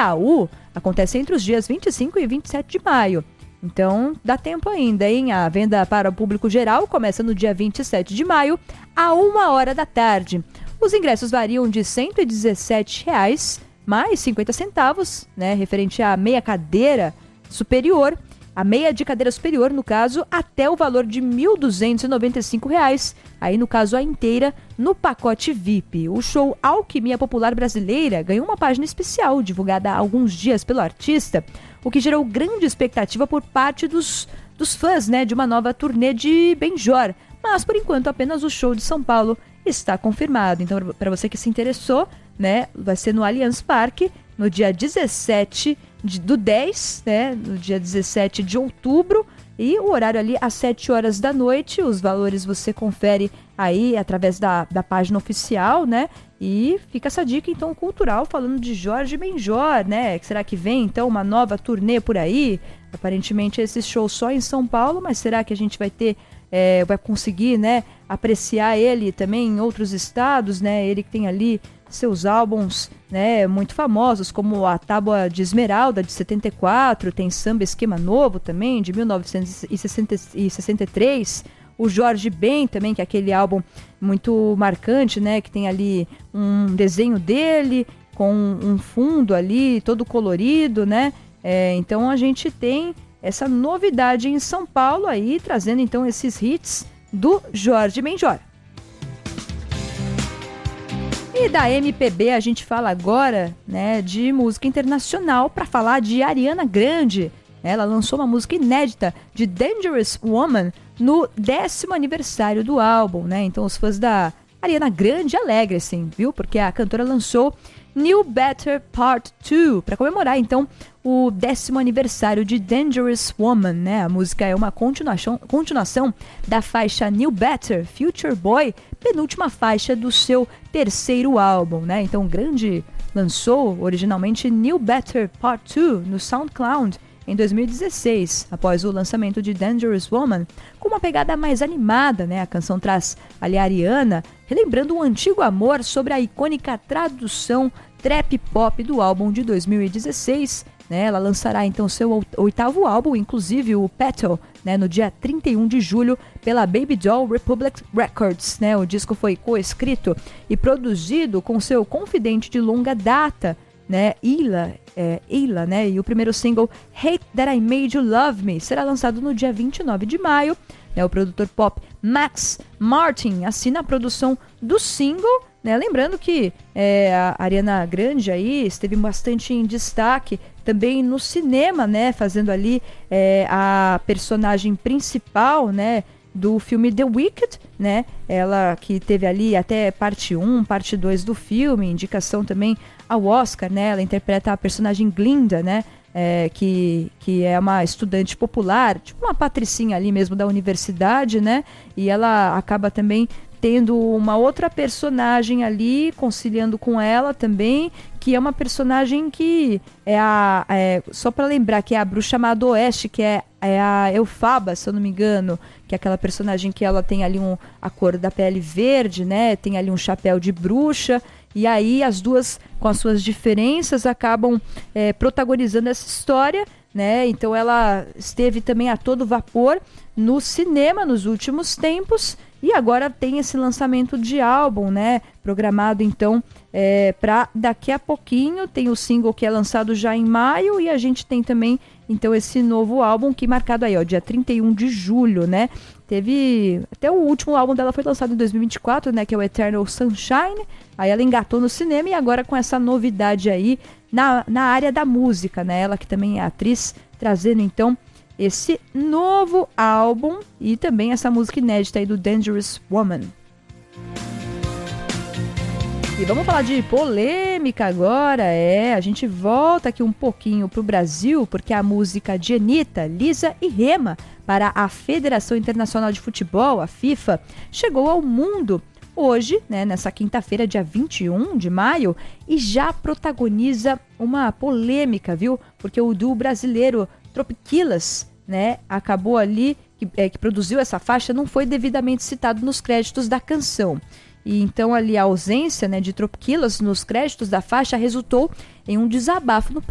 Itaú acontece entre os dias 25 e 27 de maio. Então, dá tempo ainda, hein? A venda para o público geral começa no dia 27 de maio, a 1h da tarde. Os ingressos variam de R$ 117,00 mais 50 centavos, né? Referente à meia cadeira superior, a meia de cadeira superior, no caso, até o valor de R$ 1.295, aí no caso a inteira, no pacote VIP. O show Alquimia Popular Brasileira ganhou uma página especial, divulgada há alguns dias pelo artista, o que gerou grande expectativa por parte dos fãs, né, de uma nova turnê de Benjor. Mas, por enquanto, apenas o show de São Paulo está confirmado. Então, para você que se interessou, né, vai ser no Allianz Parque, no dia 17 do 10, né, no dia 17 de outubro, e o horário ali às 7 horas da noite. Os valores você confere aí através da página oficial, né? E fica essa dica, então, cultural, falando de Jorge Benjor, né? Será que vem, então, uma nova turnê por aí? Aparentemente, esse show só em São Paulo, mas será que a gente vai ter, vai conseguir, né, apreciar ele também em outros estados, né? Ele que tem ali seus álbuns, né, muito famosos, como a Tábua de Esmeralda, de 74, tem Samba Esquema Novo também, de 1963, o Jorge Ben também, que é aquele álbum muito marcante, né, que tem ali um desenho dele, com um fundo ali, todo colorido, né, então a gente tem essa novidade em São Paulo aí, trazendo então esses hits do Jorge Benjor. E da MPB a gente fala agora, né, de música internacional, para falar de Ariana Grande. Ela lançou uma música inédita de Dangerous Woman no 10º aniversário do álbum, né? Então os fãs da Ariana Grande alegram-se, viu? Porque a cantora lançou New Better Part 2 para comemorar então o 10º aniversário de Dangerous Woman, né? A música é uma continuação da faixa New Better, Future Boy, penúltima faixa do seu terceiro álbum, né? Então, Grande lançou originalmente New Better Part 2 no SoundCloud em 2016, após o lançamento de Dangerous Woman, com uma pegada mais animada, né? A canção traz ali a Ariana relembrando um antigo amor sobre a icônica tradução trap pop do álbum de 2016. Né? Ela lançará então seu 8º álbum, inclusive o Petal, né? No dia 31 de julho pela Baby Doll Republic Records. Né? O disco foi coescrito e produzido com seu confidente de longa data, né? Ila, né? E o primeiro single, Hate That I Made You Love Me, será lançado no dia 29 de maio. Né? O produtor pop Max Martin assina a produção do single, né? Lembrando que a Ariana Grande aí esteve bastante em destaque também no cinema, né? Fazendo ali a personagem principal, né, do filme The Wicked, né? Ela que teve ali até parte 1, parte 2 do filme, indicação também ao Oscar, né? Ela interpreta a personagem Glinda, né? Que é uma estudante popular, tipo uma patricinha ali mesmo da universidade, né? E ela acaba também tendo uma outra personagem ali, conciliando com ela também, que é uma personagem que só para lembrar, que é a Bruxa Má do Oeste, que é a Elphaba, se eu não me engano, que é aquela personagem que ela tem ali a cor da pele verde, né? Tem ali um chapéu de bruxa, e aí as duas, com as suas diferenças, acabam protagonizando essa história, né? Então ela esteve também a todo vapor no cinema nos últimos tempos, e agora tem esse lançamento de álbum, né? Programado então para daqui a pouquinho. Tem o single que é lançado já em maio, e a gente tem também então esse novo álbum que marcado aí, ó, dia 31 de julho, né? Teve até o último álbum dela foi lançado em 2024, né? Que é o Eternal Sunshine. Aí ela engatou no cinema, e agora com essa novidade aí na área da música, né? Ela que também é atriz, trazendo então esse novo álbum e também essa música inédita aí do Dangerous Woman. E vamos falar de polêmica agora. A gente volta aqui um pouquinho pro Brasil, porque a música de Anitta, Lisa e Rema para a Federação Internacional de Futebol, a FIFA, chegou ao mundo hoje, né, nessa quinta-feira, dia 21 de maio, e já protagoniza uma polêmica, viu? Porque o duo brasileiro Tropicquilas, né, acabou ali, que produziu essa faixa, não foi devidamente citado nos créditos da canção. E então ali a ausência, né, de Tropicquilas nos créditos da faixa resultou em um desabafo no